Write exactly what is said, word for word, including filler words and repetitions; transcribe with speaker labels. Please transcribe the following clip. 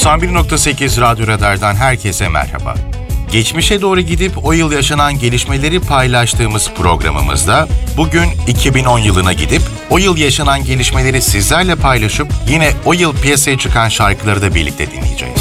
Speaker 1: doksan bir nokta sekiz Radyo Radar'dan herkese merhaba. Geçmişe doğru gidip o yıl yaşanan gelişmeleri paylaştığımız programımızda bugün iki bin on yılına gidip o yıl yaşanan gelişmeleri sizlerle paylaşıp yine o yıl piyasaya çıkan şarkıları da birlikte dinleyeceğiz.